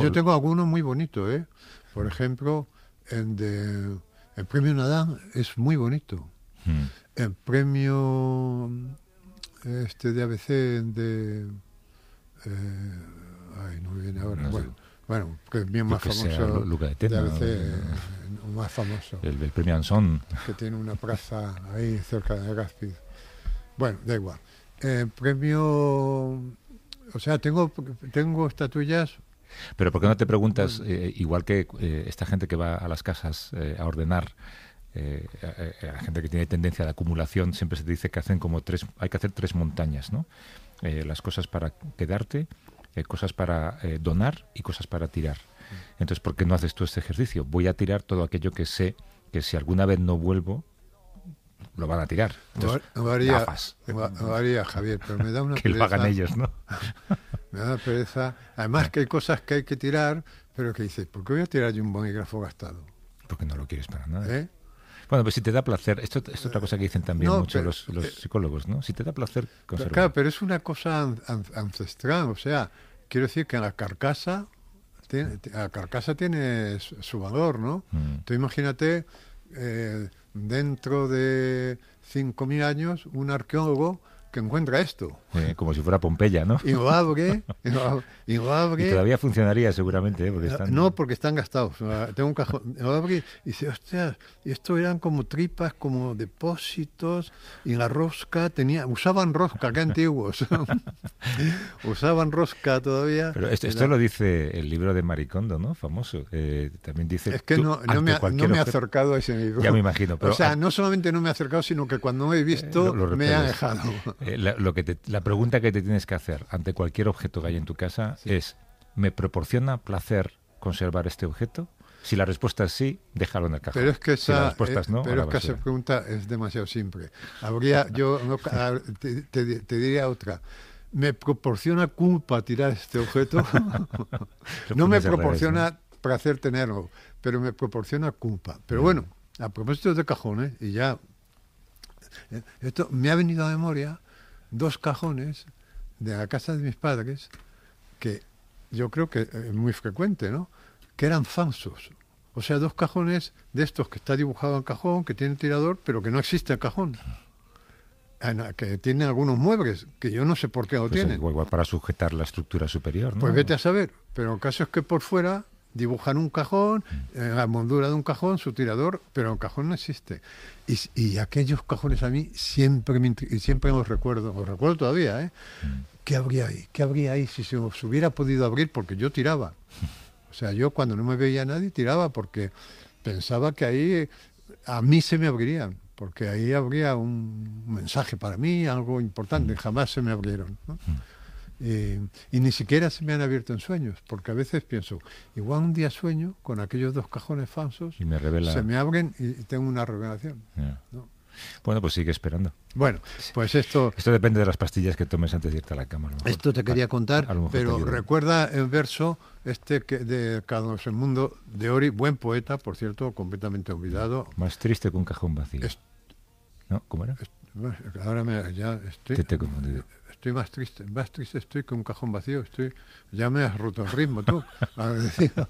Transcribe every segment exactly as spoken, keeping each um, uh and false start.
yo tengo algunos muy bonitos, ¿eh? Por ejemplo, el, de, el premio Nadal es muy bonito. Hmm. El premio este de A B C de... Eh, ay, no me viene ahora. No sé. bueno, bueno, que es bien Yo más que sea, famoso Lu- Luca de Tena, de A B C, eh, eh, más famoso, El, el premio Anson. que tiene una plaza ahí cerca de Gaspid. Bueno, da igual. Eh, premio... O sea, tengo, tengo estatuillas... Pero ¿por qué no te preguntas, eh, igual que eh, esta gente que va a las casas eh, a ordenar, eh, a, a la gente que tiene tendencia de acumulación, siempre se te dice que hacen como tres, hay que hacer tres montañas, ¿no? Eh, las cosas para quedarte, eh, cosas para eh, donar y cosas para tirar. Entonces, ¿por qué no haces tú este ejercicio? Voy a tirar todo aquello que sé que si alguna vez no vuelvo, lo van a tirar. Entonces, Lo haría, gafas. lo haría, Javier, pero me da una Que lo hagan pereza. ellos, ¿no? Me da pereza. Además que hay cosas que hay que tirar, pero que dices, ¿por qué voy a tirar yo un bolígrafo gastado? Porque no lo quieres para nada. ¿Eh? Bueno, pues si te da placer, esto, esto es otra cosa que dicen también No, mucho pero, los, los eh, psicólogos, ¿no? Si te da placer, Pero, conserva. claro, pero es una cosa an- an- ancestral, o sea, quiero decir que la carcasa tiene, la carcasa tiene su, su valor, ¿no? Mm. Tú imagínate, eh, dentro de cinco mil años, un arqueólogo que encuentra esto. Eh, como si fuera Pompeya, ¿no? Y lo abre, y lo abre, y lo abre. Y todavía funcionaría seguramente, ¿eh? Porque están... No, porque están gastados. O sea, tengo un cajón. Lo abre y dice, hostia, y esto eran como tripas, como depósitos, y la rosca tenía... Usaban rosca, qué antiguos. Usaban rosca todavía. Pero esto, esto lo dice el libro de Maricondo, ¿no? Famoso. Eh, también dice... Es que tú, no, no ante me, ha- no cualquier me he objeto- acercado a ese libro. Ya me imagino, pero o sea, a- no solamente no me he acercado, sino que cuando me he visto, Eh, lo- lo me han repeles. dejado. Eh, la, lo que te- la pregunta que te tienes que hacer ante cualquier objeto que haya en tu casa Sí. es, ¿me proporciona placer conservar este objeto? Si la respuesta es sí, déjalo en el cajón. Pero es que si la esa, respuesta es eh, no, a pero la es que esa basura. pregunta es demasiado simple. Habría, yo no, a- te, te- te diría otra. ¿Me proporciona culpa tirar este objeto? Lo No me pones al revés, proporciona placer tenerlo, pero me proporciona culpa. Pero Mm. bueno, a propósito de cajones, y ya, eh, esto me ha venido a memoria dos cajones de la casa de mis padres que yo creo que es muy frecuente, ¿no? Que eran falsos. O sea, dos cajones de estos que está dibujado el cajón, que tiene tirador, pero que no existe el cajón. Ah, que tienen algunos muebles, que yo no sé por qué lo Pues tienen. igual, igual para sujetar la estructura superior, ¿no? Pues vete a saber. Pero el caso es que por fuera dibujan un cajón, eh, la moldura de un cajón, su tirador, pero el cajón no existe. Y, y aquellos cajones a mí siempre me intri- y siempre los recuerdo, los recuerdo todavía, ¿eh? ¿Qué habría ahí? ¿Qué habría ahí si se os hubiera podido abrir? Porque yo tiraba. O sea, yo cuando no me veía nadie tiraba porque pensaba que ahí eh, a mí se me abrirían, porque ahí habría un mensaje para mí, algo importante. Jamás se me abrieron, ¿no? Eh, y ni siquiera se me han abierto en sueños, porque a veces pienso, igual un día sueño con aquellos dos cajones falsos, Y me revela... se me abren y tengo una revelación. Ya. ¿No? Bueno, pues sigue esperando. Bueno, pues esto, Esto depende de las pastillas que tomes antes de irte a la cama. a lo mejor. esto te quería contar, A lo mejor te pero ayuda. recuerda el verso este que de Carlos el Mundo de Ori, buen poeta, por cierto, completamente olvidado. Más triste que un cajón vacío. Es- ¿No? ¿Cómo era? Ahora me, ya estoy, Te, te he confundido. estoy más triste, más triste estoy que un cajón vacío. Estoy, ya me has roto el ritmo tú. Agradecido.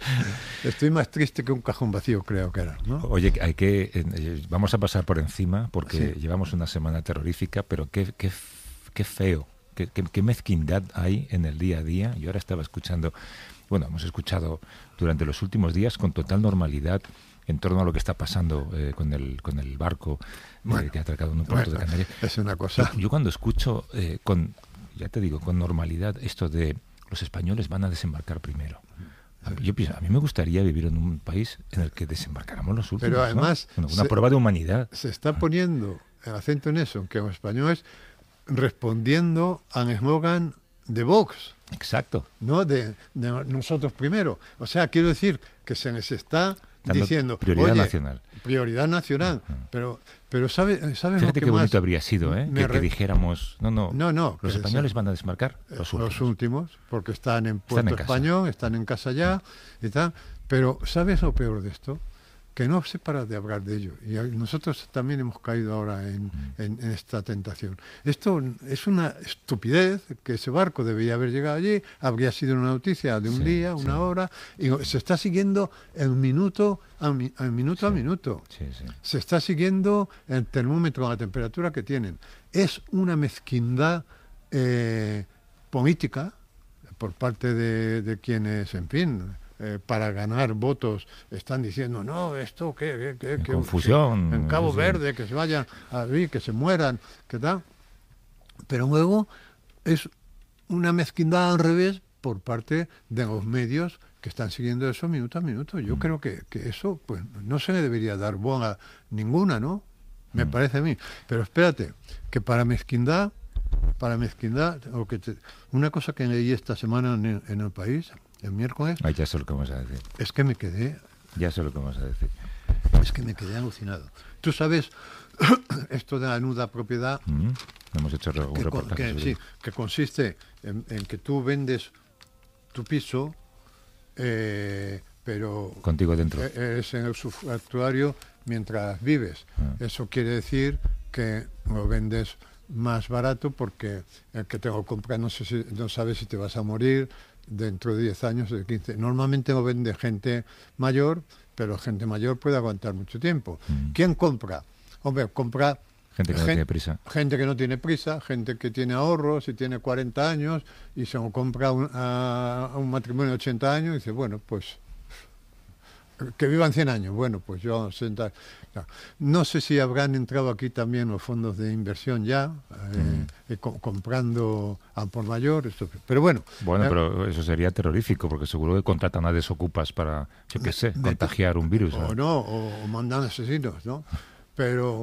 Estoy más triste que un cajón vacío, creo que era, ¿no? Oye, hay que eh, vamos a pasar por encima porque Sí. llevamos una semana terrorífica, pero qué, qué, qué feo, qué, qué, qué mezquindad hay en el día a día. Yo ahora estaba escuchando, bueno, hemos escuchado durante los últimos días con total normalidad en torno a lo que está pasando eh, con el con el barco eh, Bueno, que ha atracado en un puerto Bueno, de Canarias. es una cosa. Yo, yo cuando escucho eh, con, ya te digo, con normalidad esto de los españoles van a desembarcar primero. A mí, yo pienso, a mí me gustaría vivir en un país en el que desembarcáramos los últimos. Pero además, ¿no? Bueno, una se- prueba de humanidad. Se está poniendo el acento en eso, que los españoles respondiendo al eslogan de Vox, Exacto. ¿no? De, de nosotros primero. O sea, quiero decir que se les está Dando diciendo prioridad oye, nacional. prioridad nacional. Ujú. Pero, pero ¿sabes sabe lo Fíjate que qué más bonito habría sido, ¿eh? me Que, que re- dijéramos, no, no, No, no, los que españoles se- van a desmarcar los los últimos. últimos, porque están en Están Puerto en casa. Español, están en casa ya y tal. Pero ¿sabes lo peor de esto? que no se para de hablar de ello. Y nosotros también hemos caído ahora en, en, en esta tentación. Esto es una estupidez, que ese barco debería haber llegado allí, habría sido una noticia de un sí, día, una sí. hora, y se está siguiendo en minuto a, mi, a minuto, sí. a minuto. Sí, sí. Se está siguiendo el termómetro a la temperatura que tienen. Es una mezquindad eh, política por parte de, de quienes, en fin... Eh, para ganar votos están diciendo no, esto qué, qué, qué, qué confusión que en Cabo sí. Verde que se vayan a vivir, que se mueran, que tal, pero luego es una mezquindad al revés por parte de los medios que están siguiendo eso minuto a minuto. Yo mm. creo que, que eso pues no se le debería dar bola ninguna, ¿no? Me mm. parece a mí. Pero espérate, que para mezquindad para mezquindad o que te, una cosa que leí esta semana en, en El País el miércoles... Ay, ya sé lo que vamos a decir. Es que me quedé... Ya sé lo que vamos a decir. Es que me quedé alucinado. Tú sabes, esto de la nuda propiedad... Mm-hmm. Hemos hecho un que, reportaje que, sí, que consiste en, en que tú vendes tu piso, eh, pero... Contigo dentro. Es en el usufructuario mientras vives. Ah. Eso quiere decir que lo vendes más barato porque el que te lo compra no, sé si, no sabe si te vas a morir... dentro de diez años, de quince. Normalmente lo vende gente mayor, pero gente mayor puede aguantar mucho tiempo. Mm. ¿Quién compra? Hombre, compra... Gente que gente, no tiene prisa. Gente que no tiene prisa, gente que tiene ahorros y tiene cuarenta años y se lo compra un, a, a un matrimonio de ochenta años y dice, bueno, pues... que vivan cien años. Bueno, pues yo... sesenta. No. no sé si habrán entrado aquí también los fondos de inversión ya, eh, mm. eh, co- comprando a por mayor. Esto, pero bueno. Bueno, eh, pero eso sería terrorífico, porque seguro que contratan a desocupas para, yo qué sé, de, contagiar un virus. O no, o, o mandan asesinos, ¿no? Pero,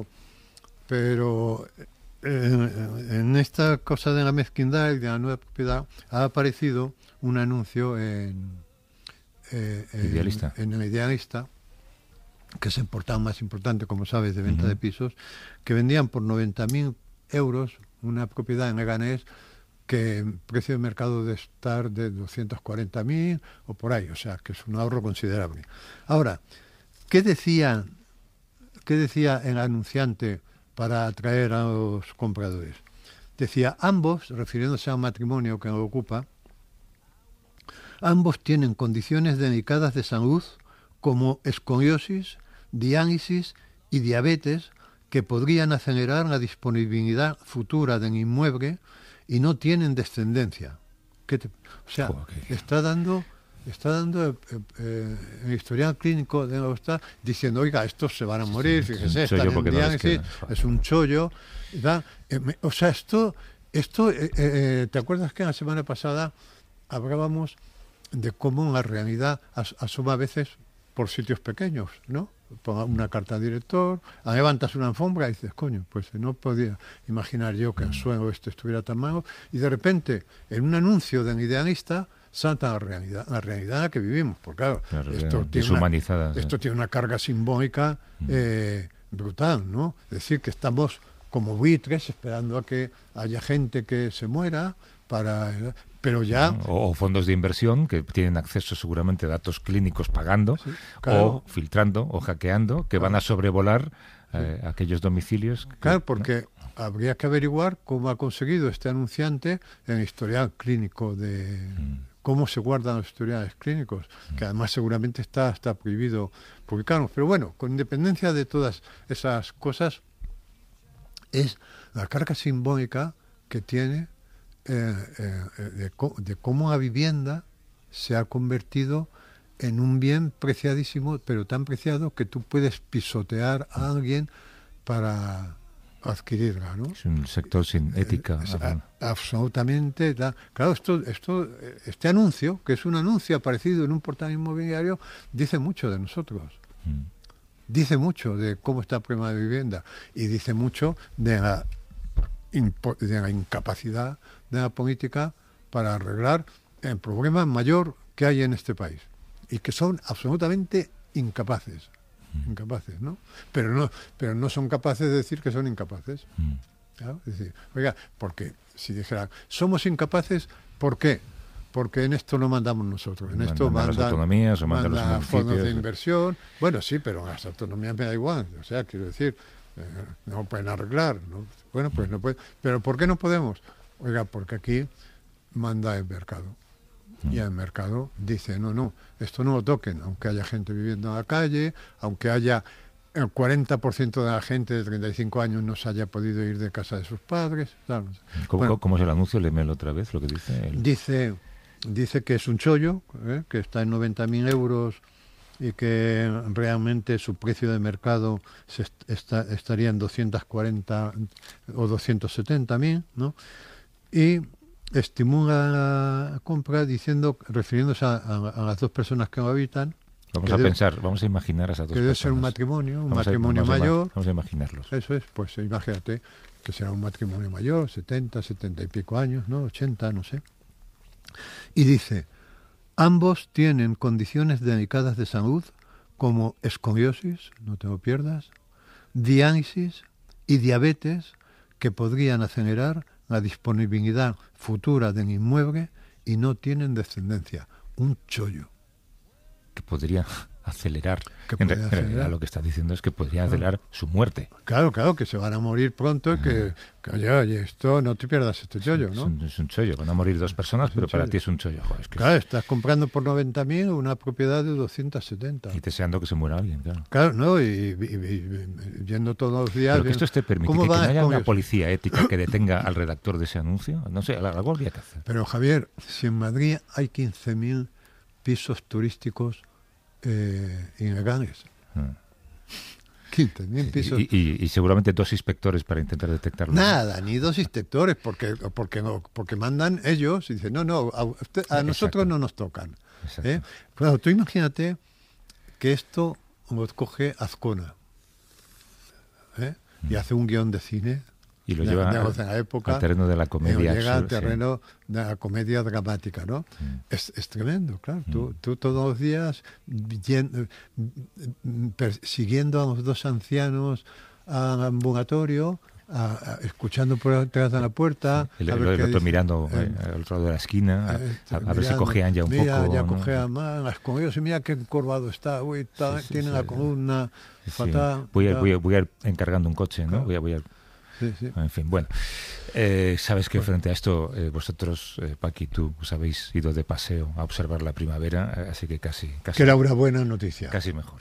pero eh, en esta cosa de la mezquindad y de la nueva propiedad ha aparecido un anuncio en... Eh, en, Idealista. en el Idealista, que es el portal más importante, como sabes, de venta uh-huh. de pisos, que vendían por noventa mil euros una propiedad en Leganés que el precio de mercado de estar de doscientos cuarenta mil o por ahí, o sea, que es un ahorro considerable. Ahora, ¿qué decía, qué decía el anunciante para atraer a los compradores? Decía, ambos, refiriéndose a un matrimonio que lo ocupa, ambos tienen condiciones delicadas de salud como escoliosis, diálisis y diabetes que podrían acelerar la disponibilidad futura del inmueble y no tienen descendencia. ¿Qué te, o sea, okay. está dando, está dando eh, eh, el historial clínico de está diciendo, oiga, estos se van a morir, sí, fíjese, están en diálisis, no es un chollo. ¿Da? Eh, me, o sea, esto, esto eh, eh, ¿te acuerdas que la semana pasada hablábamos de cómo la realidad as- asoma a veces por sitios pequeños, ¿no? Ponga una carta al director, levantas una alfombra y dices, coño, pues no podía imaginar yo que el suelo este estuviera tan malo, y de repente, en un anuncio del Idealista, salta la realidad, la realidad en la que vivimos, porque claro, claro esto, tiene una, esto tiene una carga simbólica eh, brutal, ¿no? Es decir, que estamos como buitres esperando a que haya gente que se muera para... Pero ya... O, o fondos de inversión que tienen acceso seguramente a datos clínicos pagando, sí, claro. o filtrando o hackeando, que claro. van a sobrevolar eh, sí. aquellos domicilios. Que, claro, porque ¿no? habría que averiguar cómo ha conseguido este anunciante el historial clínico de... Mm. cómo se guardan los historiales clínicos, mm. que además seguramente está, está prohibido publicarlos. Pero bueno, con independencia de todas esas cosas, es la carga simbólica que tiene Eh, eh, de, de cómo la vivienda se ha convertido en un bien preciadísimo, pero tan preciado que tú puedes pisotear a alguien para adquirirla, ¿no? Es un sector sin ética. Eh, a, absolutamente. Da, claro, esto, esto, este anuncio, que es un anuncio aparecido en un portal inmobiliario, dice mucho de nosotros. Mm. Dice mucho de cómo está el problema de vivienda y dice mucho de la, impo- de la incapacidad de la política para arreglar el problema mayor que hay en este país y que son absolutamente incapaces mm. incapaces, ¿no? Pero no pero no son capaces de decir que son incapaces. Mm. ¿Claro? Es decir, oiga, porque si dijeran somos incapaces, ¿por qué? porque en esto no mandamos nosotros. En Mandan esto a las mandan, autonomías o mandan a los mandan fondos de municipios. inversión. Bueno, sí, pero a las autonomías me da igual. O sea, quiero decir, eh, no pueden arreglar, ¿no? Bueno, pues no pueden. Pero ¿por qué no podemos? Oiga, porque aquí manda el mercado. Y el mercado dice, no, no, esto no lo toquen, aunque haya gente viviendo en la calle, aunque haya el cuarenta por ciento de la gente de treinta y cinco años no se haya podido ir de casa de sus padres. ¿Sabes? ¿Cómo, Bueno, ¿Cómo es el anuncio? Léemelo otra vez, lo que dice. El... Dice, dice que es un chollo, ¿eh? Que está en noventa mil euros y que realmente su precio de mercado se est- está, estaría en doscientos cuarenta o doscientos setenta mil, ¿no? Y estimula la compra diciendo, refiriéndose a, a- a las dos personas que lo habitan, Vamos que a debe- pensar, vamos a imaginar a esas dos que debe ser un personas. matrimonio, un Vamos a- matrimonio vamos a ima- mayor. Vamos a imaginarlos. Eso es, pues imagínate que será un matrimonio mayor, setenta, setenta y pico años, ¿no? ochenta, no sé. Y dice, ambos tienen condiciones delicadas de salud como escoliosis, no te lo pierdas, diálisis y diabetes que podrían acelerar la disponibilidad futura del inmueble y no tienen descendencia. Un chollo. Que podría acelerar. Que En podría re- en realidad acelerar. lo que está diciendo es que podría acelerar su muerte. Claro, claro, que se van a morir pronto y que, que, oye, oye, esto, no te pierdas este chollo, Es ¿no? un, es un chollo. Van a morir dos personas, Es un pero para chollo. ti es un chollo. Joder, es que Claro, estás comprando por noventa mil una propiedad de doscientos setenta. Y deseando que se muera alguien, claro. Claro, ¿no? Y, y- y- y yendo todos los días... Pero que esto esté permitido, ¿cómo que, que van no a haya una escoger? policía ética que detenga al redactor de ese anuncio. No sé, algo habría que hacer. Pero Javier, si en Madrid hay quince mil pisos turísticos eh, ilegales, Mm. quince mil pisos... Y, y- y seguramente dos inspectores para intentar detectarlo. Nada, ni dos inspectores, porque porque no, porque mandan ellos y dicen, no, no, a, usted- a nosotros Exacto. no nos tocan. Exacto. ¿eh? Claro, tú imagínate que esto lo coge Azcona, ¿eh? y hace un guión de cine, Y lo de- lleva de- al, de la época, al terreno de la eh, comedia. llega al absurda, sí. terreno de la comedia dramática, ¿no? Mm. Es, es tremendo, claro. Tú, tú todos los días yen- persiguiendo a los dos ancianos al ambulatorio, a- a- escuchando por detrás de la puerta. El, a el- ver el qué otro dice. mirando Eh, eh, al otro lado de la esquina, a, Eh, a- a ver si mirando, cojean ya un mira, poco. ya ¿no? cojean más, las escoliosis, mira qué encorvado está, uy, está- Sí, sí, tiene sí. la columna Sí. fatal. Voy, a, tal. voy, a, voy a ir encargando un coche, ¿no? Claro. Voy a, voy a- Sí, sí. En fin, bueno. Eh, Sabes que Bueno. frente a esto, eh, vosotros, eh, Paqui, tú, os habéis ido de paseo a observar la primavera, eh, así que casi, casi, Que era una buena noticia. casi mejor.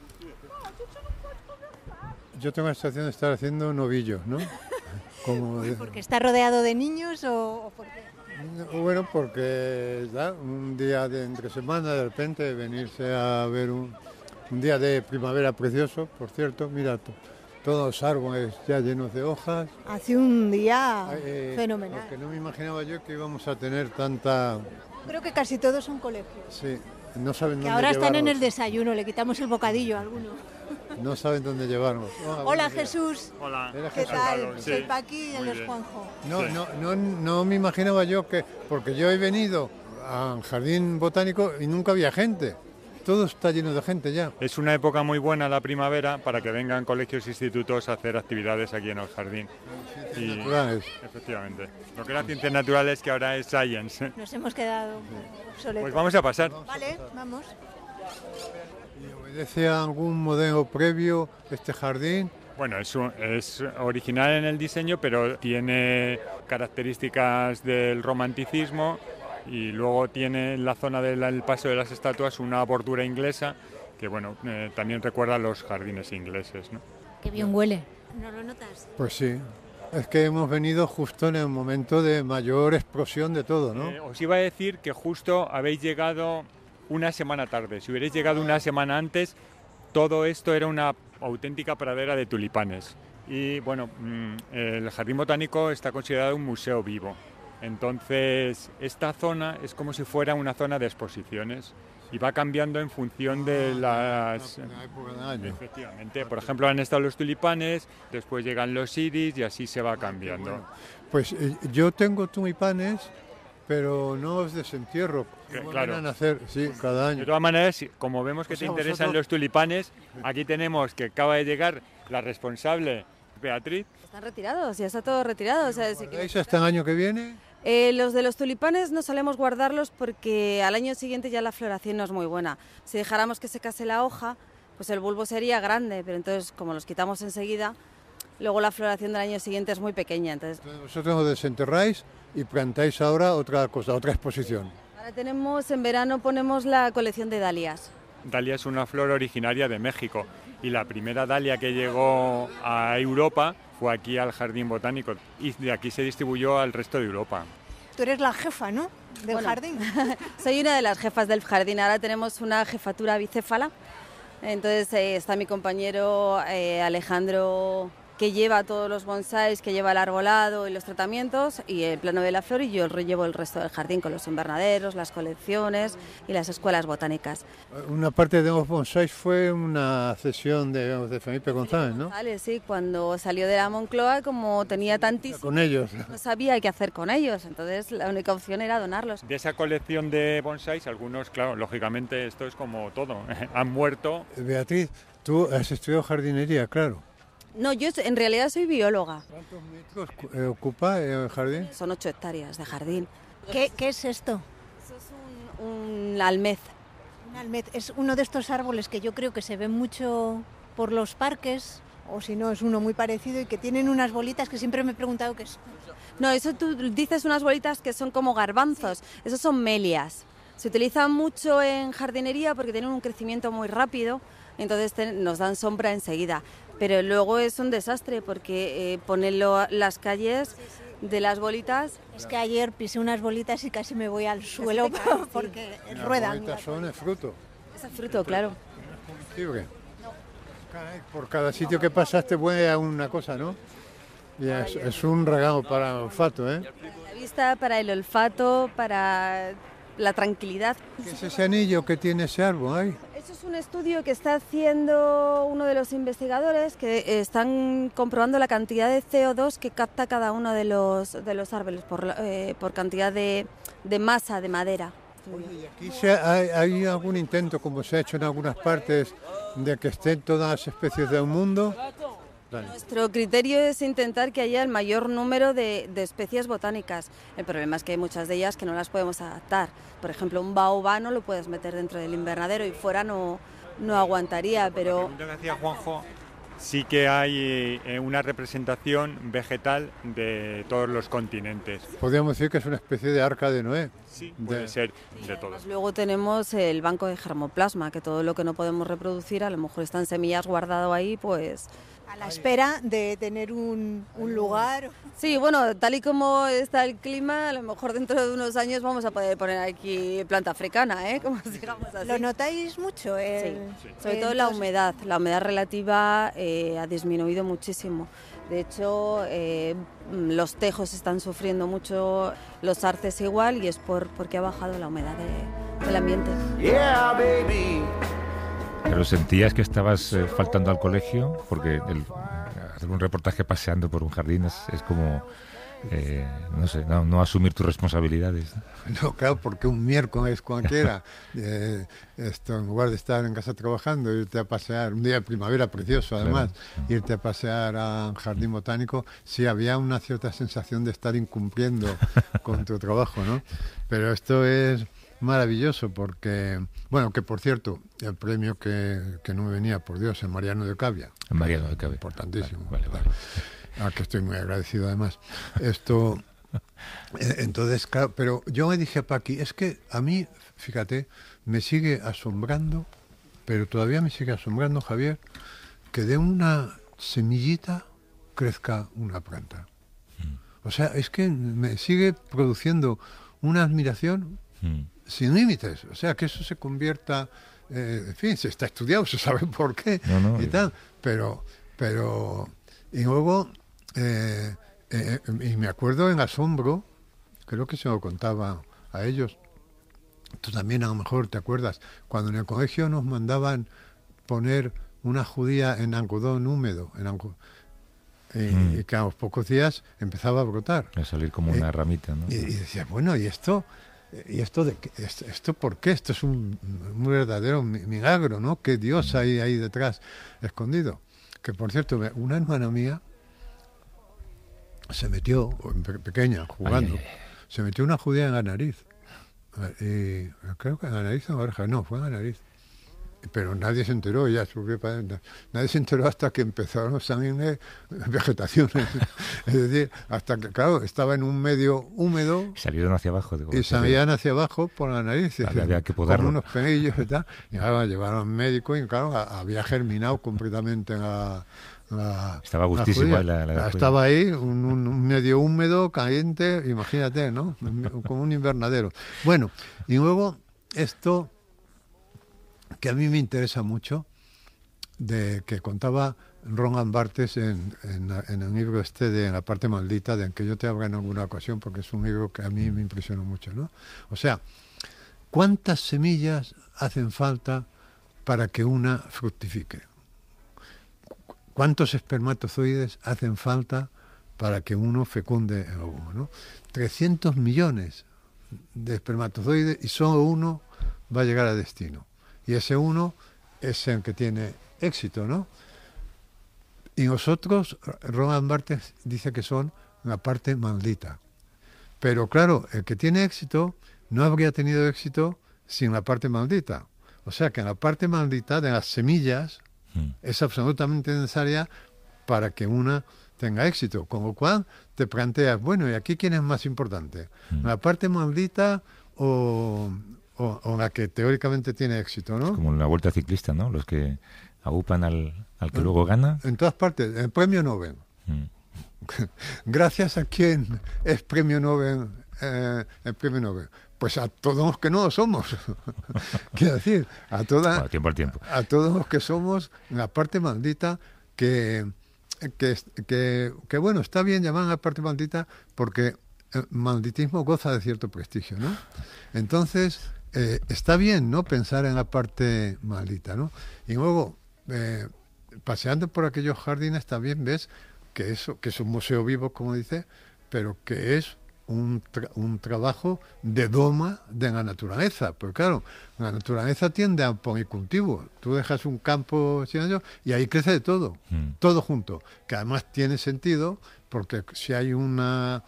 Yo tengo la sensación de estar haciendo novillos, ¿no? Como de- ¿Porque está rodeado de niños o, o por qué? Bueno, porque ya, un día de entre semana, de repente, venirse a ver un, un día de primavera precioso, por cierto, mira, to- todos los árboles ya llenos de hojas. Hace un día Eh, fenomenal. Lo que no me imaginaba yo que íbamos a tener tanta... Creo que casi todos son colegios. Sí, no saben Que dónde ahora están en el llevarnos. desayuno, le quitamos el bocadillo a alguno. No saben dónde llevarnos. Oh, Hola buenos días. Jesús, Hola. Era ¿qué Jesús. tal? Carlos, Soy sí. Paqui y él Muy es bien. Juanjo. No, Sí. no, no, no me imaginaba yo que... Porque yo he venido al jardín botánico y nunca había gente. Todo está lleno de gente ya. Es una época muy buena la primavera para que vengan colegios e institutos a hacer actividades aquí en el jardín. Y, Naturales. efectivamente. Lo que era ciencias naturales que ahora es science. Nos hemos quedado obsoletos. Pues vamos a pasar. Vale, vamos. ¿Y obedece a algún modelo previo este jardín? Bueno, es, un- es original en el diseño, pero tiene características del romanticismo y luego tiene en la zona del paso de las estatuas una bordura inglesa que, bueno, eh, también recuerda a los jardines ingleses, ¿no? Qué bien huele. ¿No lo notas? Pues sí. Es que hemos venido justo en el momento de mayor explosión de todo, ¿no? Eh, os iba a decir que justo habéis llegado una semana tarde. Si hubierais llegado una semana antes, todo esto era una auténtica pradera de tulipanes. Y bueno, mm, el Jardín Botánico está considerado un museo vivo. Entonces, esta zona es como si fuera una zona de exposiciones y va cambiando en función de las... La época del año. Efectivamente, por ejemplo, han estado los tulipanes, después llegan los iris y así se va cambiando. Pues eh, yo tengo tulipanes, pero no os desentierro. Que- Vuelven claro. a nacer, sí, cada De año. todas maneras, si- como vemos que O te sea, interesan vosotros- los tulipanes, aquí tenemos que acaba de llegar la responsable, Beatriz. Están retirados, ya está todo retirado. O sea, si ¿Guardáis hasta el año que viene? Eh, los de los tulipanes no solemos guardarlos porque al año siguiente ya la floración no es muy buena. Si dejáramos que secase la hoja, pues el bulbo sería grande, pero entonces como los quitamos enseguida, luego la floración del año siguiente es muy pequeña. Entonces, Entonces vosotros lo desenterráis y plantáis ahora otra cosa, otra exposición. ahora tenemos, en verano ponemos la colección de dalias. Dalia es una flor originaria de México y la primera dalia que llegó a Europa fue aquí al Jardín Botánico y de aquí se distribuyó al resto de Europa. Tú eres la jefa, ¿no? Del Bueno, jardín. Soy una de las jefas del jardín, ahora tenemos una jefatura bicéfala, entonces eh, está mi compañero eh, Alejandro, que lleva todos los bonsáis, que lleva el arbolado y los tratamientos y el plano de la flor, y yo llevo el resto del jardín con los invernaderos, las colecciones y las escuelas botánicas. Una parte de los bonsáis fue una cesión de, de Felipe González, ¿no? Vale, sí, cuando salió de la Moncloa, como tenía tantísimos, Con ellos. no sabía qué hacer con ellos, entonces la única opción era donarlos. De esa colección de bonsáis, algunos, claro, lógicamente esto es como todo, han muerto. Beatriz, tú has estudiado jardinería, claro. No, yo en realidad soy bióloga. ¿Cuántos metros eh, ocupa el jardín? Son ocho hectáreas de jardín. ¿Qué, qué es esto? Eso es un, un almez. Un almet. Es uno de estos árboles que yo creo que se ven mucho por los parques, o si no, es uno muy parecido y que tienen unas bolitas que siempre me he preguntado qué es. No, eso tú dices unas bolitas que son como garbanzos. Esos son melias. Se utilizan mucho en jardinería porque tienen un crecimiento muy rápido, entonces te, nos dan sombra enseguida. Pero luego es un desastre porque eh, ponerlo a las calles de las bolitas. Es que ayer pisé unas bolitas y casi me voy al suelo te caes, sí. porque Las ruedan. bolitas son el fruto. Es el fruto, claro. Comestible. Caray, por cada sitio que pasaste huele a una cosa, ¿no? Y es, es un regalo para el olfato, ¿eh? La vista, para el olfato, para la tranquilidad. ¿Qué es ese anillo que tiene ese árbol ahí? Eso es un estudio que está haciendo uno de los investigadores que están comprobando la cantidad de C O dos que capta cada uno de los, de los árboles por, la- eh, por cantidad de, de masa de madera. Oye, ¿y aquí se- hay, hay algún intento, como se ha hecho en algunas partes, de que estén todas las especies del mundo? Dale. Nuestro criterio es intentar que haya el mayor número de, de especies botánicas. El problema es que hay muchas de ellas que no las podemos adaptar. Por ejemplo, un baobá no lo puedes meter dentro del invernadero y fuera no, no aguantaría, pero... La pregunta que hacía Juanjo, sí que hay eh, una representación vegetal de todos los continentes. Podríamos decir que es una especie de arca de Noé. Sí, De- puede ser de todo. Además, luego tenemos el banco de germoplasma, que todo lo que no podemos reproducir, a lo mejor están semillas guardado ahí, pues... A la espera de tener un, un lugar. Sí, bueno, tal y como está el clima, a lo mejor dentro de unos años vamos a poder poner aquí planta africana, ¿eh? Como digamos así. ¿Lo notáis mucho? Sí, El- sobre el- todo la entonces- humedad. La humedad relativa eh, ha disminuido muchísimo. De hecho, eh, los tejos están sufriendo mucho, los arces igual, y es por porque ha bajado la humedad de- del ambiente. Yeah, baby. ¿Pero sentías que estabas eh, faltando al colegio? Porque el, hacer un reportaje paseando por un jardín es, es como, eh, no sé, no, no asumir tus responsabilidades, ¿no? No, claro, porque un miércoles cualquiera, eh, esto, en lugar de estar en casa trabajando, irte a pasear, un día de primavera precioso además, Claro. irte a pasear a un jardín botánico, sí había una cierta sensación de estar incumpliendo con tu trabajo, ¿no? Pero esto es maravilloso porque, bueno, que por cierto, el premio que, que no me venía, por Dios, el Mariano de Cavia, Mariano de Cabe. importantísimo, Vale, vale, vale. al que estoy muy agradecido además. Esto, eh, entonces, claro, pero yo me dije a Paqui, es que a mí, fíjate, me sigue asombrando, pero todavía me sigue asombrando, Javier, que de una semillita crezca una planta. O sea, es que me sigue produciendo una admiración Mm. sin límites. O sea, que eso se convierta, eh, en fin, se está estudiado, se sabe por qué No, no, y y- tal, pero, pero, y luego, eh, eh, y me acuerdo en asombro, creo que se lo contaba a ellos, tú también a lo mejor te acuerdas, cuando en el colegio nos mandaban poner una judía en algodón húmedo, en algo, y, Mm. y que a los pocos días empezaba a brotar. A salir como una Eh, ramita, ¿no? Y, y decía, bueno, ¿y esto? ¿Y esto de qué? ¿Esto, esto por qué? Esto es un, un verdadero mi- milagro, ¿no? Que Dios hay ahí detrás, escondido. Que, por cierto, me- una hermana mía se metió, pe- pequeña, jugando, Ay, ay, se metió una judía en la nariz. Y creo que en la nariz o en la oreja, no, fue en la nariz. Pero nadie se enteró, ya subió para adentro. Nadie se enteró hasta que empezaron también eh, vegetaciones. Es decir, hasta que, claro, estaba en un medio húmedo. Salieron hacia abajo. Digo, y salían hacia abajo por la nariz. Vale, había que podarlo. Con unos penillos y tal. Y claro, llevaron al médico y claro, había germinado completamente en la... La, estaba gustísima la, la, la estaba ahí un, un, un medio húmedo, caliente, imagínate, ¿no? Como un invernadero. Bueno, y luego esto que a mí me interesa mucho, de que contaba Roland Barthes en, en, en el libro este de En la parte maldita, de que yo te hablo en alguna ocasión, porque es un libro que a mí me impresionó mucho, ¿no? O sea, ¿cuántas semillas hacen falta para que una fructifique? ¿Cuántos espermatozoides hacen falta para que uno fecunde el óvulo, ¿no? trescientos millones de espermatozoides y solo uno va a llegar a destino. Y ese uno es el que tiene éxito, ¿no? Y nosotros, Roland Barthes dice que son la parte maldita. Pero claro, el que tiene éxito no habría tenido éxito sin la parte maldita. O sea que en la parte maldita de las semillas es absolutamente necesaria para que una tenga éxito. Con lo cual te planteas, bueno, ¿y aquí quién es más importante? ¿La parte maldita o, o, o la que teóricamente tiene éxito, no? Es como en la Vuelta Ciclista, ¿no? Los que agupan al, al que ¿Eh? luego gana. En todas partes, el premio Nobel. Mm. Gracias a quién es premio Nobel, eh, el premio Nobel. Pues a todos los que no lo somos. Quiero decir, a, toda, bueno, tiempo al tiempo. a todos los que somos la parte maldita que, que, que, que, bueno, está bien llamar la parte maldita porque el malditismo goza de cierto prestigio, ¿no? Entonces, eh, está bien, ¿no?, pensar en la parte maldita, ¿no? Y luego, eh, paseando por aquellos jardines también ves que, eso, que es un museo vivo, como dice, pero que es Un, tra- un trabajo de doma de la naturaleza, porque claro, la naturaleza tiende a policultivo. Tú dejas un campo sin ello y ahí crece de todo, mm. todo junto, que además tiene sentido, porque si hay una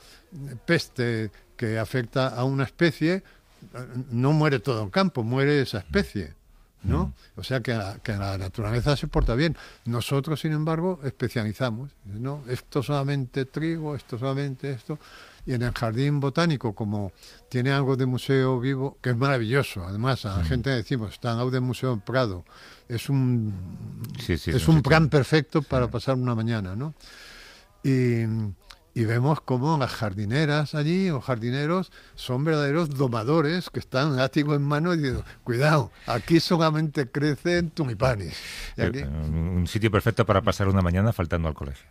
peste que afecta a una especie, no muere todo el campo, muere esa especie, ¿no? Mm. O sea que la, que la naturaleza se porta bien. Nosotros, sin embargo, especializamos, ¿no? Esto solamente trigo, esto solamente esto. Y en el jardín botánico, como tiene algo de museo vivo, que es maravilloso, además a la gente le decimos, está en algo de museo en Prado, es un sí, sí, es no un sé plan qué. perfecto para sí. pasar una mañana, ¿no? Y, y vemos cómo las jardineras allí, o jardineros, son verdaderos domadores que están látigo en mano y dicen, cuidado, aquí solamente crecen tulipanes. Y aquí... Un sitio perfecto para pasar una mañana faltando al colegio.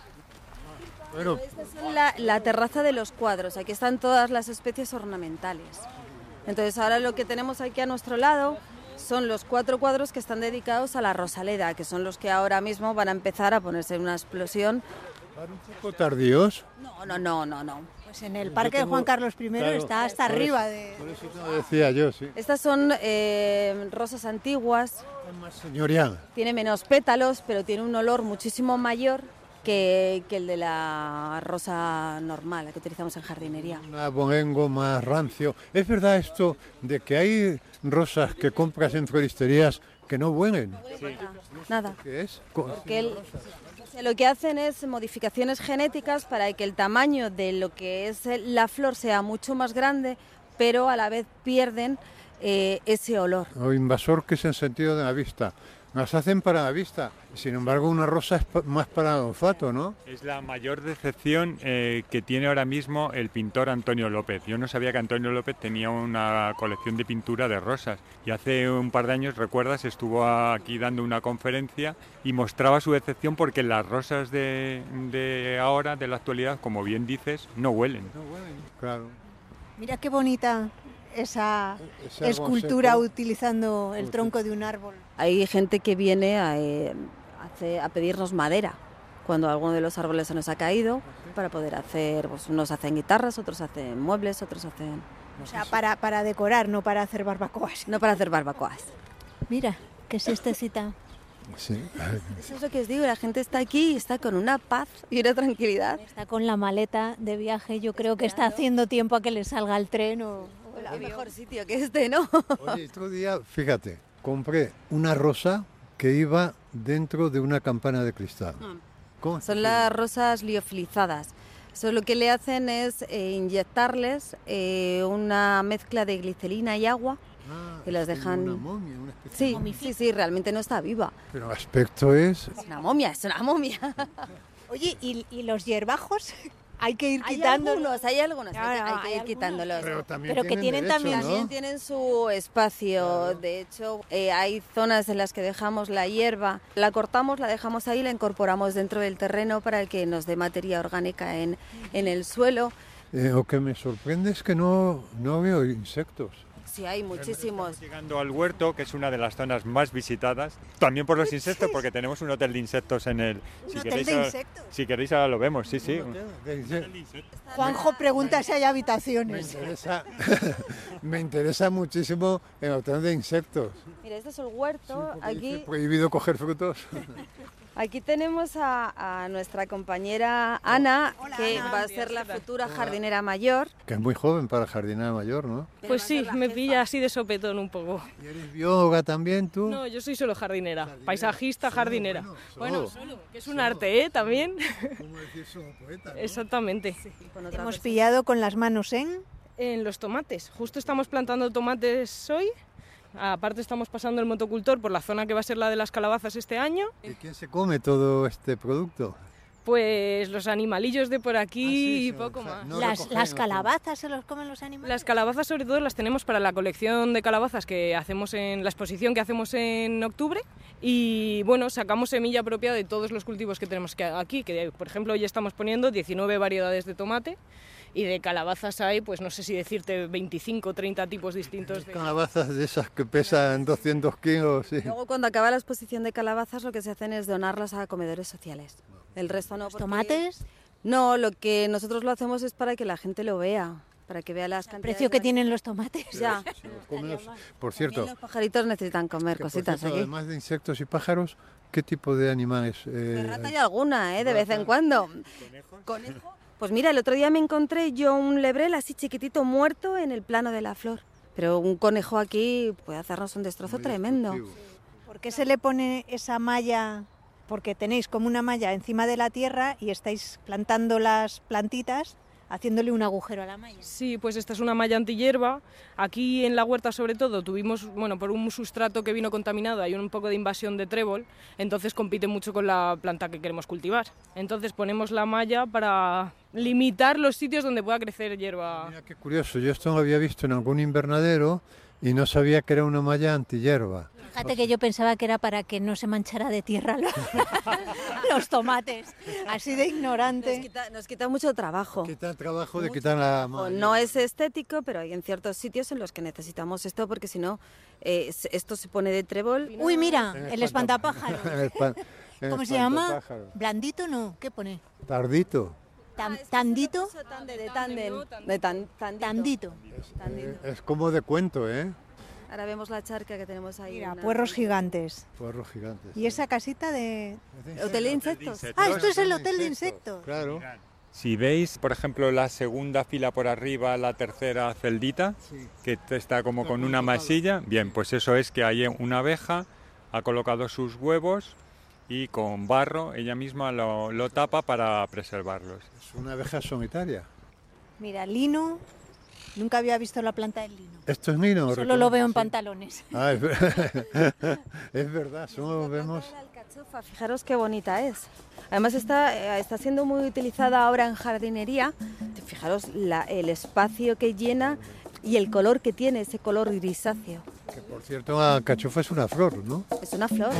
Bueno, esta es la, la terraza de los cuadros. Aquí están todas las especies ornamentales. Entonces ahora lo que tenemos aquí a nuestro lado son los cuatro cuadros que están dedicados a la Rosaleda, que son los que ahora mismo van a empezar a ponerse en una explosión. ¿Van un poco tardíos? No, no, no, no, no. Pues en el Parque de Juan Carlos primero claro, está hasta arriba eso, de... Por eso te lo decía yo, sí. Estas son eh, rosas antiguas. Es más señorial. Tiene menos pétalos, pero tiene un olor muchísimo mayor Que, que el de la rosa normal, la que utilizamos en jardinería. Un abolengo más rancio. ¿Es verdad esto de que hay rosas que compras en floristerías que no huelen? Sí. Nada. ¿Qué es? Porque el, o sea, lo que hacen es modificaciones genéticas para que el tamaño de lo que es la flor sea mucho más grande, pero a la vez pierden eh, ese olor. O invasor, que es en sentido de la vista. Las hacen para la vista, sin embargo una rosa es pa- más para el olfato, ¿no? Es la mayor decepción eh, que tiene ahora mismo el pintor Antonio López. Yo no sabía que Antonio López tenía una colección de pintura de rosas y hace un par de años, recuerdas, estuvo aquí dando una conferencia y mostraba su decepción porque las rosas de, de ahora, de la actualidad, como bien dices, no huelen. No huelen, claro. Mira qué bonita esa Ese escultura seco. utilizando el tronco de un árbol. Hay gente que viene a, eh, a pedirnos madera cuando alguno de los árboles se nos ha caído para poder hacer, pues unos hacen guitarras, otros hacen muebles, otros hacen... O sea, para, para decorar, no para hacer barbacoas. No para hacer barbacoas. Mira, qué siestecita. Sí. Eso es lo que os digo, la gente está aquí y está con una paz y una tranquilidad. Está con la maleta de viaje, yo creo que está haciendo tiempo a que le salga el tren o, o el Qué avión. mejor sitio que este, ¿no? Oye, otro día, fíjate, compré una rosa que iba dentro de una campana de cristal. ¿Cómo? Son las rosas liofilizadas. Eso lo que le hacen es eh, inyectarles eh, una mezcla de glicerina y agua. Ah, que las es como dejan- una momia, una especie Sí, de- sí, sí, realmente no está viva. Pero el aspecto es... Es una momia, es una momia. Oye, ¿y, y los hierbajos? Hay que ir Hay quitando. algunos, hay algunos, Claro, hay que- hay que hay ir algunos. quitándolos. Pero también Pero que tienen derecho, también- ¿no? También tienen su espacio. De hecho, eh, hay zonas en las que dejamos la hierba, la cortamos, la dejamos ahí, la incorporamos dentro del terreno para que nos dé materia orgánica en, en el suelo. Eh, lo que me sorprende es que no, no veo insectos. Sí, hay muchísimos. Estamos llegando al huerto, que es una de las zonas más visitadas, también por los insectos, porque tenemos un hotel de insectos en el... ¿Un si hotel queréis, de ahora- insectos? Si queréis ahora lo vemos, sí, sí. De inse- Juanjo pregunta si hay Me habitaciones. interesa, me interesa muchísimo el hotel de insectos. Mira, este es el huerto. Porque dice Aquí, prohibido coger frutos. aquí tenemos a, a nuestra compañera Ana, Hola, que Ana. va a ser la futura jardinera mayor. Que es muy joven para jardinera mayor, ¿no? Pues sí, me pilla así de sopetón un poco. ¿Y eres bióloga también tú? No, yo soy solo jardinera, paisajista, jardinera. bueno, Bueno, solo. solo, que es un arte, ¿eh? También. ¿Cómo decir solo poeta? Exactamente. Con otra Hemos persona. pillado con las manos en... En los tomates. Justo estamos plantando tomates hoy. Aparte estamos pasando el motocultor por la zona que va a ser la de las calabazas este año. ¿Y quién se come todo este producto? Pues los animalillos de por aquí Ah, sí, y sí, poco o sea, más. no las, recogen, las no calabazas se los comen los animales. Las calabazas sobre todo las tenemos para la colección de calabazas que hacemos en la exposición que hacemos en octubre y bueno, sacamos semilla propia de todos los cultivos que tenemos que- aquí, que por ejemplo hoy estamos poniendo diecinueve variedades de tomate y de calabazas hay, pues no sé si decirte veinticinco o treinta tipos distintos de... Calabazas de esas que pesan doscientos kilos. Sí. Luego, cuando acaba la exposición de calabazas, lo que se hacen es donarlas a comedores sociales. El resto no. ¿Los porque- tomates? No, lo que nosotros lo hacemos es para que la gente lo vea, para que vea las ¿El cantidades. precio que de- tienen los tomates? Ya. Come los- Por También cierto, los pajaritos necesitan comer que por cositas cierto, aquí. además de insectos y pájaros, ¿qué tipo de animales? eh, De rata hay? hay alguna, ¿eh? De vez en cuando. ¿Conejo? Pues mira, el otro día me encontré yo un lebrel así chiquitito muerto en el plano de la flor. Pero un conejo aquí puede hacernos un destrozo Muy tremendo. destructivo. ¿Por qué se le pone esa malla? Porque tenéis como una malla encima de la tierra y estáis plantando las plantitas, haciéndole un agujero a la malla. Sí, pues esta es una malla antihierba. Aquí en la huerta sobre todo tuvimos, bueno, por un sustrato que vino contaminado hay un poco de invasión de trébol, entonces compite mucho con la planta que queremos cultivar. Entonces ponemos la malla para limitar los sitios donde pueda crecer hierba. Mira qué curioso, yo esto lo había visto en algún invernadero y no sabía que era una malla antihierba. Fíjate que yo pensaba que era para que no se manchara de tierra los, los tomates, así de Nos ignorante. quita, nos quita mucho trabajo. Quita el trabajo de quitar la O malla. No es estético, pero hay en ciertos sitios en los que necesitamos esto porque si no, eh, se- esto se pone de trébol. Uy, mira, En el espantapájaros. El espan- el ¿Cómo se llama? espantapájaro. ¿Blandito no? ¿Qué pone? Tardito. Tan- ¿Tandito? De, de tándem, de tan- tandito. Tandito. Tandito. Es como de cuento, ¿eh? Ahora vemos la charca que tenemos ahí. Mira, una- puerros gigantes. Puerros gigantes. ¿Y esa casita de...? Hotel de insectos. Ah, esto es el hotel de insectos. Claro. Si veis, por ejemplo, la segunda fila por arriba, la tercera celdita, que está como con una masilla, bien, pues eso es que hay una abeja, ha colocado sus huevos y con barro ella misma lo, lo tapa para preservarlos. Es una abeja solitaria. Mira, lino. Nunca había visto la planta del lino. Esto es lino. Solo lo veo en Sí. pantalones. Ah, es, ver- es verdad, solo vemos. La alcachofa, fijaros qué bonita es. Además está, eh, está siendo muy utilizada ahora en jardinería. Fijaros la- el espacio que llena y el color que tiene, ese color grisáceo. Que por cierto, la alcachofa es una flor, ¿no? Es una flor.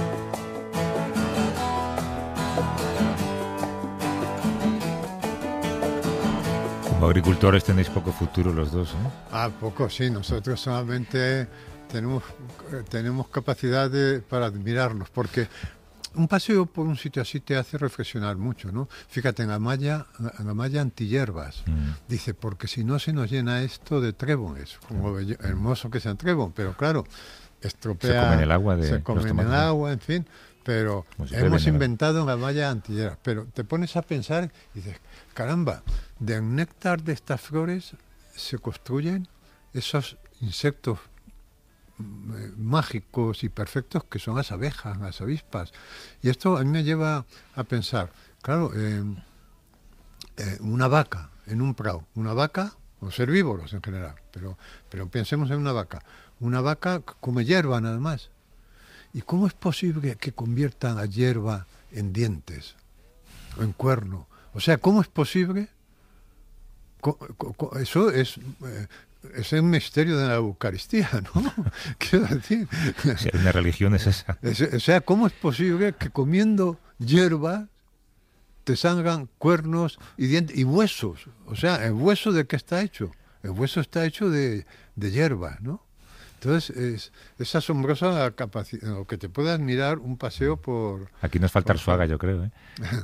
Como agricultores tenéis poco futuro los dos, ¿eh? Ah, poco, sí. Nosotros solamente tenemos, eh, tenemos capacidad de, para admirarnos, porque un paseo por un sitio así te hace reflexionar mucho, ¿no? Fíjate, en la malla, en la malla antihierbas, Mm. dice, porque si no se nos llena esto de trébones, como bello- hermoso que sea trébol, pero claro, estropea... Se comen el agua de se los comen el tomates. agua, en fin. pero Pues hemos beben, inventado una malla antihierbas. Pero te pones a pensar y dices, caramba, del néctar de estas flores se construyen esos insectos eh, mágicos y perfectos que son las abejas, las avispas. Y esto a mí me lleva a pensar, claro, eh, eh, una vaca en un prado, una vaca, los herbívoros en general, pero, pero pensemos en una vaca. Una vaca come hierba nada más. ¿Y cómo es posible que conviertan a hierba en dientes o en cuerno? O sea, ¿cómo es posible? Co- co- co- Eso es, eh, es un misterio de la Eucaristía, ¿no? Quiero decir, Si hay una religión es esa. es- o sea, ¿cómo es posible que comiendo hierba te salgan cuernos y dientes y huesos? O sea, ¿el hueso de qué está hecho? El hueso está hecho de, de hierba, ¿no? Entonces, es, es asombrosa la capacidad, lo que te puede admirar un paseo por... Aquí nos falta Arzuaga, yo creo, ¿eh?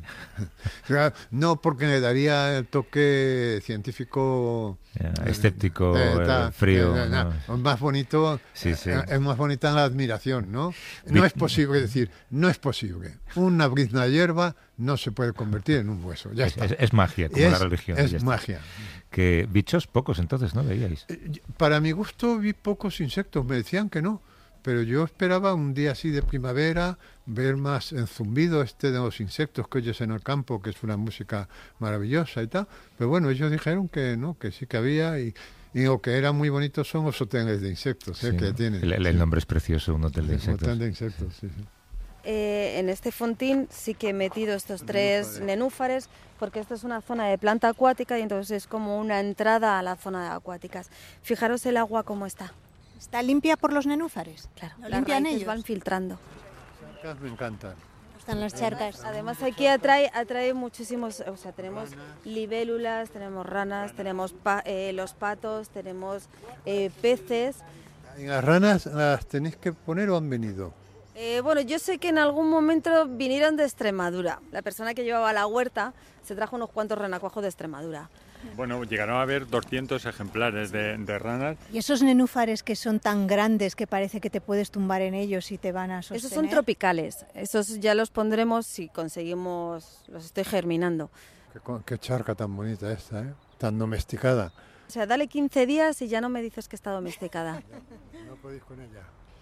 No, porque le daría el toque científico... Ya, escéptico, eh, eh, ta- frío, eh, ¿no? Es más bonito, Sí, sí. eh, es más bonita la admiración, ¿no? No Vi- es posible decir, no es posible. Una brizna de hierba no se puede convertir en un hueso, ya Es, está. es- es magia, como Es- la religión. es ya está. magia. Que bichos pocos entonces, ¿no? Veíais. Eh, Para mi gusto vi pocos insectos, me decían que no, pero yo esperaba un día así de primavera ver más el zumbido este de los insectos que oyes en el campo, que es una música maravillosa y tal, pero bueno, ellos dijeron que no, que sí que había y, y lo que era muy bonito son los hoteles de insectos, eh, Sí, que ¿no? tienen. El, el Sí. nombre es precioso, un hotel de Un insectos. hotel de insectos, sí, sí. Eh, en este fontín sí que he metido estos tres nenúfares porque esto es una zona de planta acuática y entonces es como una entrada a la zona de acuáticas. Fijaros el agua cómo está. ¿Está limpia por los nenúfares? Claro, ¿Lo las limpian raíces ellos? van filtrando. Charcas me encantan. Están las charcas. Además aquí atrae, atrae muchísimos, o sea, tenemos libélulas, tenemos ranas, tenemos pa- eh, los patos, tenemos eh, peces. ¿Y las ranas las tenéis que poner o han venido? Eh, bueno, yo sé que en algún momento vinieron de Extremadura. La persona que llevaba la huerta se trajo unos cuantos renacuajos de Extremadura. Bueno, llegaron a haber doscientos ejemplares de, de ranas. ¿Y esos nenúfares que son tan grandes que parece que te puedes tumbar en ellos y te van a sostener? Esos son tropicales. Esos ya los pondremos si conseguimos, los estoy germinando. Qué, co- qué charca tan bonita esta, ¿eh? Tan domesticada. O sea, dale quince días y ya no me dices que está domesticada. No podéis con ella.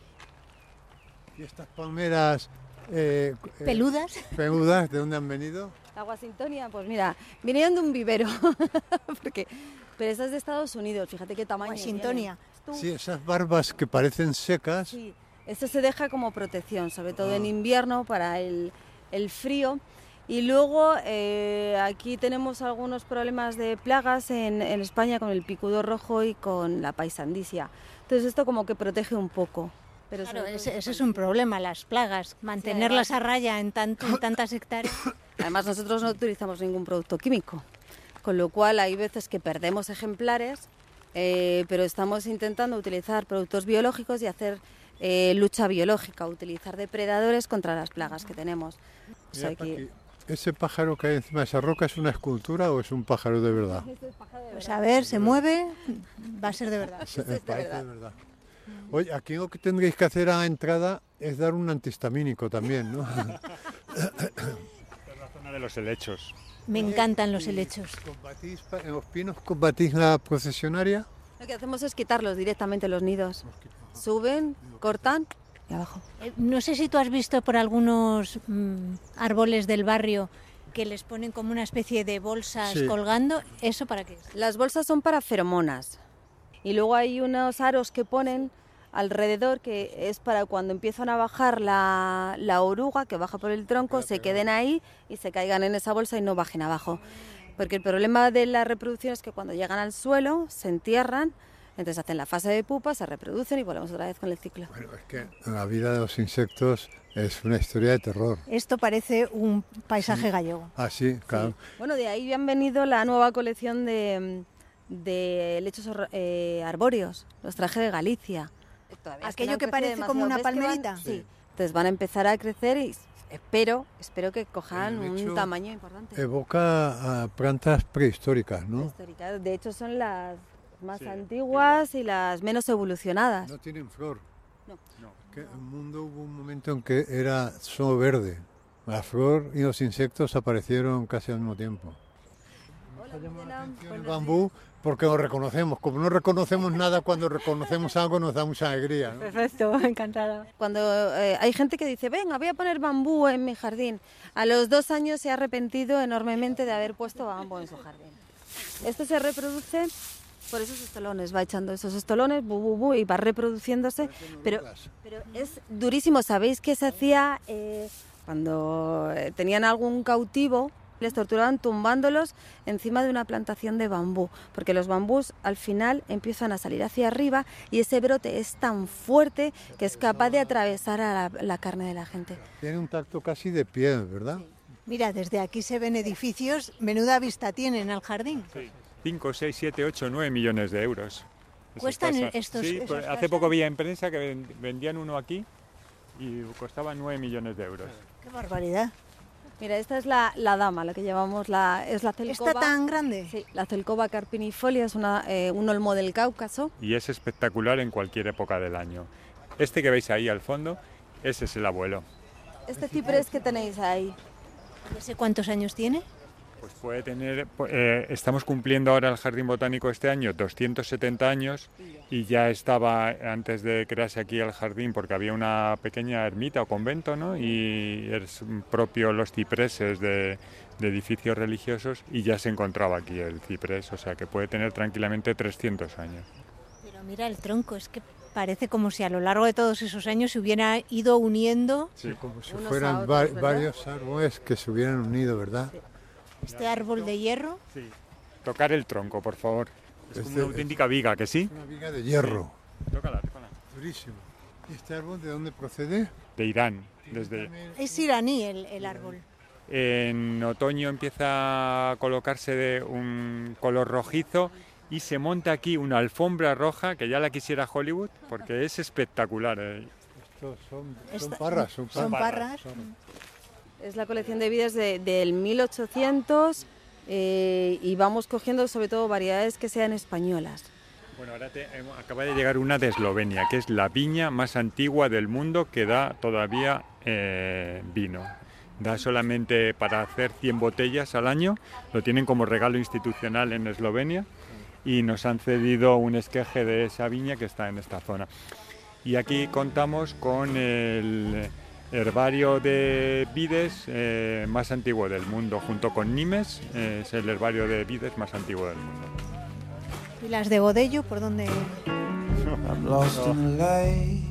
¿Y estas palmeras eh, eh, ¿Peludas? peludas, de dónde han venido? La Washingtonia, pues mira, vinieron de un vivero. Porque, pero esta es de Estados Unidos, fíjate qué tamaño. Washingtonia. tiene. Sí, esas barbas que parecen secas. Sí, esto se deja como protección, sobre todo en invierno para el, el frío. Y luego eh, aquí tenemos algunos problemas de plagas en, en España con el picudo rojo y con la paisandisia. Entonces esto como que protege un poco. Pero Claro, sobre todo ese, ese es con- un problema, las plagas. Mantenerlas a raya en, tanto, en tantas hectáreas. Además nosotros no utilizamos ningún producto químico, con lo cual hay veces que perdemos ejemplares, eh, pero estamos intentando utilizar productos biológicos y hacer eh, lucha biológica, utilizar depredadores contra las plagas que tenemos. O sea, Mira, que- Paqui, ¿ese pájaro que hay encima de esa roca es una escultura o es un pájaro de verdad? Pues a ver, se mueve, va a ser de verdad. Se- me parece de verdad. Oye, aquí lo que tendréis que hacer a la entrada es dar un antihistamínico también, ¿no? Esta es la zona de los helechos. Me encantan los helechos. ¿Combatís pa- ¿En los pinos combatís la procesionaria? Lo que hacemos es quitarlos directamente los nidos. Suben, cortan y abajo. Eh, No sé si tú has visto por algunos mm, árboles del barrio que les ponen como una especie de bolsas Sí. colgando. ¿Eso para qué es? Las bolsas son para feromonas y luego hay unos aros que ponen alrededor que es para cuando empiezan a bajar la, la oruga que baja por el tronco, se queden ahí y se caigan en esa bolsa y no bajen abajo. Porque el problema de la reproducción es que cuando llegan al suelo se entierran, entonces hacen la fase de pupa, se reproducen y volvemos otra vez con el ciclo. Bueno, es que la vida de los insectos es una historia de terror. Esto parece un paisaje gallego. Ah, sí, claro. Sí. Bueno, de ahí han venido la nueva colección de, de helechos or- eh, arbóreos, los traje de Galicia. Todavía es Aquello no han que crecido parece demasiado. como una ¿Ves que van? palmerita? Sí. Entonces van a empezar a crecer y espero, espero que cojan De un hecho, tamaño importante. Evoca a plantas prehistóricas, ¿no? Históricas. De hecho son las más Sí. antiguas y las menos evolucionadas. No tienen flor. No. que el mundo hubo un momento en que era solo verde. La flor y los insectos aparecieron casi al mismo tiempo. Hola, El bambú, porque lo reconocemos. Como no reconocemos nada, cuando reconocemos algo nos da mucha alegría, ¿no? Perfecto, encantada. Cuando eh, hay gente que dice, venga, voy a poner bambú en mi jardín, a los dos años se ha arrepentido enormemente de haber puesto bambú en su jardín. Esto se reproduce por esos estolones, va echando esos estolones, bu, bu, bu, y va reproduciéndose, pero, pero es durísimo. ¿Sabéis qué se hacía eh, cuando eh, tenían algún cautivo? Les torturaban tumbándolos encima de una plantación de bambú, porque los bambús al final empiezan a salir hacia arriba y ese brote es tan fuerte que es capaz de atravesar a la, la carne de la gente. Tiene un tacto casi de piel, ¿verdad? Mira, desde aquí se ven edificios, menuda vista tienen al jardín. Sí. cinco, seis, siete, ocho, nueve millones de euros. ¿Cuestan Esas casas. estos? Sí, esas pues hace casas? poco vi en prensa que vendían uno aquí y costaba nueve millones de euros. ¡Qué barbaridad! Mira, esta es la, la dama, la que llevamos, la, es la celcoba. ¿Está tan grande? Sí, la celcoba carpinifolia es una, eh, un olmo del Cáucaso. Y es espectacular en cualquier época del año. Este que veis ahí al fondo, ese es el abuelo. Este ciprés que tenéis ahí. No sé cuántos años tiene. Pues puede tener, eh, estamos cumpliendo ahora el Jardín Botánico este año doscientos setenta años y ya estaba antes de crearse aquí el jardín porque había una pequeña ermita o convento, ¿no? Y es propio los cipreses de, de edificios religiosos y ya se encontraba aquí el ciprés, o sea que puede tener tranquilamente trescientos años. Pero mira el tronco, es que parece como si a lo largo de todos esos años se hubiera ido uniendo. Sí, como si Unos fueran a otros, va- ¿verdad? varios árboles que se hubieran unido, ¿verdad? Sí. Este árbol de hierro. Sí. Tocar el tronco, por favor. Es como Este- una auténtica viga, ¿que sí? Una viga de hierro, Tócala, tócala. durísimo. ¿Y este árbol de dónde procede? De Irán, desde... Es iraní el, el árbol. En otoño empieza a colocarse de un color rojizo y se monta aquí una alfombra roja que ya la quisiera Hollywood porque es espectacular. eh. Estos son, son Esta- parras, son Son parras. parras. Es la colección de vides de, del mil ochocientos eh, y vamos cogiendo sobre todo variedades que sean españolas. Bueno, ahora te- hemos- acaba de llegar una de Eslovenia, que es la viña más antigua del mundo que da todavía eh, vino. Da solamente para hacer cien botellas al año, lo tienen como regalo institucional en Eslovenia y nos han cedido un esqueje de esa viña que está en esta zona. Y aquí contamos con el herbario de vides eh, más antiguo del mundo, junto con Nimes, eh, es el herbario de vides más antiguo del mundo. ¿Y las de Godello por dónde? I'm lost in the light.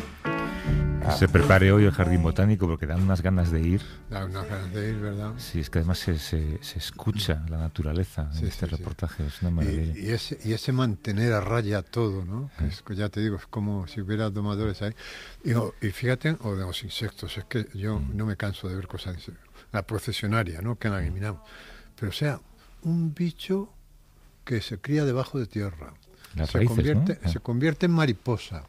Se prepare hoy el jardín botánico porque dan unas ganas de ir. Da unas ganas de ir, ¿verdad? Sí, es que además se, se, se escucha la naturaleza en Sí, este sí, sí. reportaje, es una maravilla. Y, y, ese, y ese mantener a raya todo, ¿no? Es que ya te digo, es como si hubiera domadores ahí. Y, o- y fíjate, o de los insectos, es que yo no me canso de ver cosas. de- La procesionaria, ¿no? Que la eliminamos. Pero o sea, un bicho que se cría debajo de tierra. Las se, raíces, convierte, ¿no? Ah. se convierte en mariposa.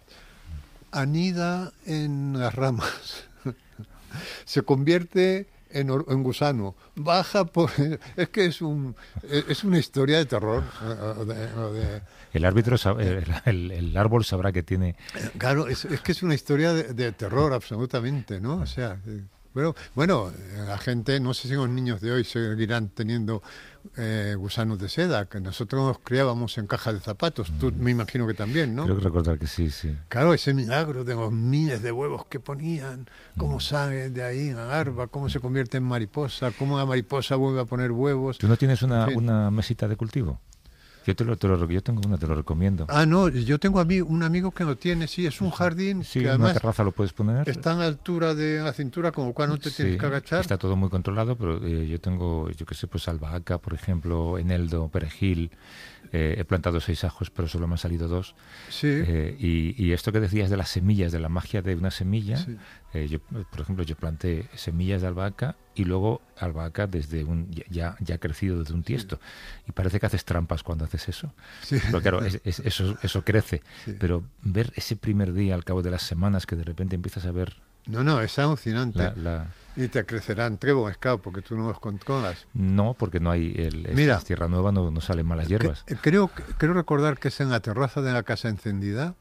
Anida en las ramas. Se convierte en, or- en gusano. Baja por... Es que es, un, es una historia de terror. o de- o de- El árbitro, sab- el, el- el árbol sabrá que tiene... Claro, es, es que es una historia de, de terror absolutamente, ¿no? O sea, eh, bueno, bueno, eh, la gente, no sé si los niños de hoy seguirán teniendo eh, gusanos de seda, que nosotros nos criábamos en cajas de zapatos, tú me imagino que también, ¿no? Creo que recordar que sí, sí. Claro, ese milagro de los miles de huevos que ponían, cómo sale de ahí la larva, cómo se convierte en mariposa, cómo la mariposa vuelve a poner huevos. ¿Tú no tienes una, Sí. una mesita de cultivo? Yo te lo, te lo, yo tengo una, te lo recomiendo. Ah, no, yo tengo a mí un amigo que lo tiene, sí, es un jardín Sí, que en una además terraza lo puedes poner. está a la altura de la cintura, con lo cual no te Sí, tienes que agachar. está todo muy controlado, pero eh, yo tengo, yo qué sé, pues albahaca, por ejemplo, eneldo, perejil. Eh, he plantado seis ajos, pero solo me han salido dos. Sí. Eh, y, y esto que decías de las semillas, de la magia de una semilla, Sí. eh, yo, por ejemplo, yo planté semillas de albahaca y luego albahaca desde un ya, ya, ya crecido desde un tiesto. Y parece que haces trampas cuando haces eso. Sí. Pero claro, es- es- eso, eso crece. Sí. Pero ver ese primer día, al cabo de las semanas, que de repente empiezas a ver No, no, es alucinante. la... la- Y te crecerán trébol, claro, porque tú no los controlas. No, porque no hay... El, es- Mira. es tierra nueva, no, no salen malas hierbas. Que- creo, creo recordar que es en la terraza de la casa encendida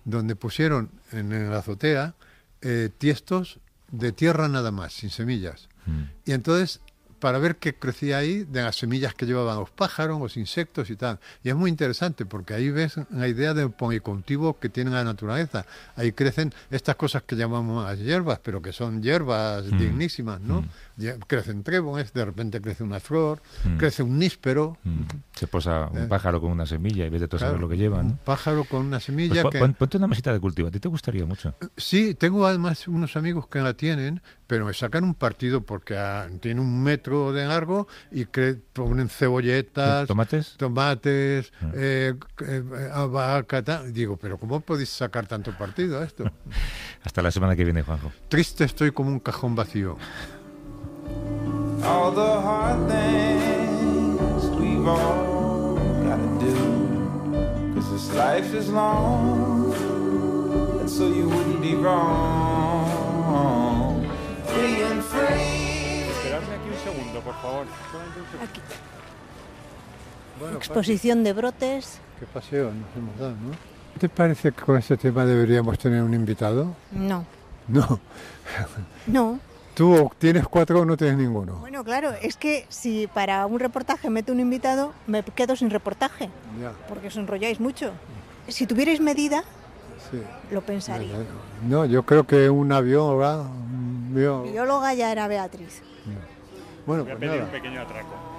donde pusieron en, en la azotea eh, tiestos de tierra nada más, sin semillas. Mm. Y entonces, para ver qué crecía ahí, de las semillas que llevaban los pájaros, los insectos y tal. Y es muy interesante porque ahí ves la idea del policultivo que tiene la naturaleza. Ahí crecen estas cosas que llamamos las hierbas, pero que son hierbas Mm. dignísimas, ¿no? Mm. Ye- Crecen tréboles, de repente crece una flor, Mm. crece un níspero. Mm. Se posa un Eh. pájaro con una semilla y vete tú a saber Claro, lo que lleva, un ¿no? pájaro con una Pues semilla pon- que... pon- ponte una mesita de cultivo, a ti te gustaría mucho. Sí, tengo además unos amigos que la tienen, pero me sacan un partido porque ah, tiene un metro de largo y cre- ponen cebolletas, ¿Tomates? tomates, Ah. eh, eh, albahaca, tal. Digo, pero ¿cómo podéis sacar tanto partido a esto? Hasta la semana que viene, Juanjo. Triste estoy como un cajón vacío. all the hard things we've all gotta do. Cause this life is long, and so you wouldn't be wrong. Free and free. Esperadme aquí un segundo, por favor. Solamente un segundo. Aquí. Bueno, Exposición de brotes. qué paseo nos hemos dado, ¿no? ¿Te parece que con este tema deberíamos tener un invitado? No, No. no. ¿Tú tienes cuatro o no tienes ninguno? Bueno, claro, es que si para un reportaje meto un invitado, me quedo sin reportaje, Ya, porque os enrolláis mucho. Si tuvierais medida, sí. lo pensaría. No, yo creo que una bióloga... un bió- Bióloga ya era Beatriz. Bueno, Voy a pues pedir nada. un pequeño atraco.